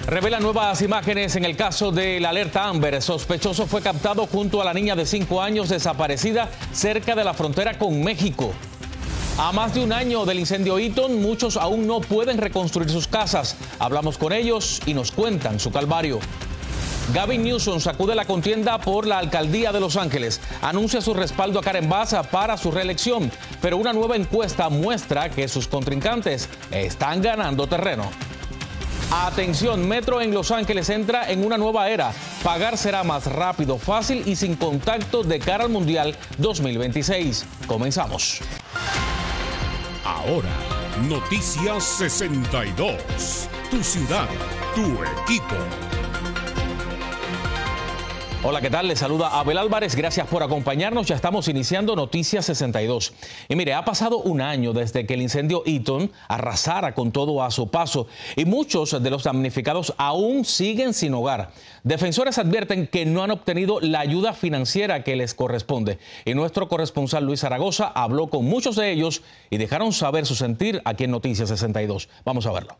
Revela nuevas imágenes en el caso de la alerta Amber. Sospechoso fue captado junto a la niña de 5 años desaparecida cerca de la frontera con México. A más de un año del incendio Eaton, muchos aún no pueden reconstruir sus casas. Hablamos con ellos y nos cuentan su calvario. Gavin Newsom sacude la contienda por la alcaldía de Los Ángeles. Anuncia su respaldo a Karen Bass para su reelección, pero una nueva encuesta muestra que sus contrincantes están ganando terreno. Atención, Metro en Los Ángeles entra en una nueva era. Pagar será más rápido, fácil y sin contacto de cara al Mundial 2026. Comenzamos. Ahora, Noticias 62. Tu ciudad, tu equipo. Hola, ¿qué tal? Les saluda Abel Álvarez. Gracias por acompañarnos. Ya estamos iniciando Noticias 62. Y mire, ha pasado un año desde que el incendio Eaton arrasara con todo a su paso y muchos de los damnificados aún siguen sin hogar. Defensores advierten que no han obtenido la ayuda financiera que les corresponde. Y nuestro corresponsal Luis Zaragoza habló con muchos de ellos y dejaron saber su sentir aquí en Noticias 62. Vamos a verlo.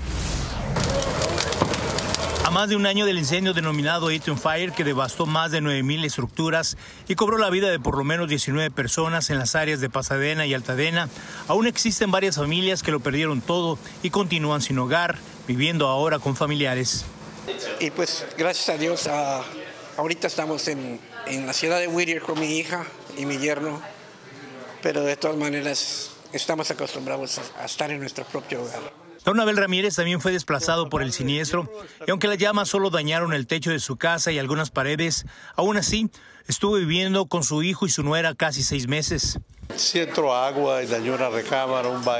A más de un año del incendio denominado Eaton Fire, que devastó más de 9,000 estructuras y cobró la vida de por lo menos 19 personas en las áreas de Pasadena y Altadena, aún existen varias familias que lo perdieron todo y continúan sin hogar, viviendo ahora con familiares. Y pues gracias a Dios, ahorita estamos en la ciudad de Whittier con mi hija y mi yerno, pero de todas maneras estamos acostumbrados a estar en nuestro propio hogar. Don Abel Ramírez también fue desplazado por el siniestro y aunque las llamas solo dañaron el techo de su casa y algunas paredes, aún así estuvo viviendo con su hijo y su nuera casi 6 meses. Sí entró agua y dañó una recámara, un baño.